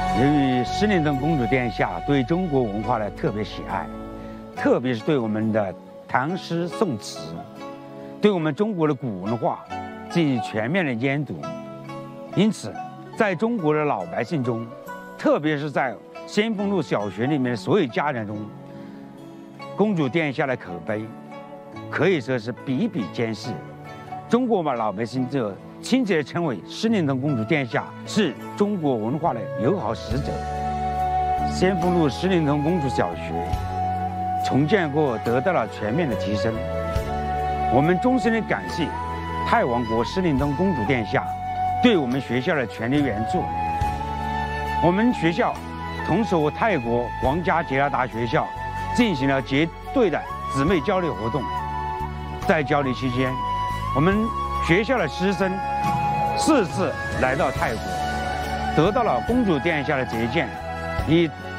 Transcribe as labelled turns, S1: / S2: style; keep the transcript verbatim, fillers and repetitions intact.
S1: 由于诗令登公主殿下对中国文化的特别喜爱，特别是对我们的唐诗宋词，对我们中国的古文化进行全面的研读，因此，在中国的老百姓中，特别是在先锋路小学里面的所有家长中，公主殿下的口碑可以说是比比皆是。中国嘛，老百姓就亲切地称为诗令登公主殿下是中国文化的友好使者。先锋路诗令登公主小学重建过，得到了全面的提升。我们衷心的感谢泰王国诗令登公主殿下对我们学校的全力援助。我们学校同时和泰国皇家捷拉达学校进行了结对的姊妹交流活动。在交流期间，我们学校的师生四次来到泰国，得到了公主殿下的接见，以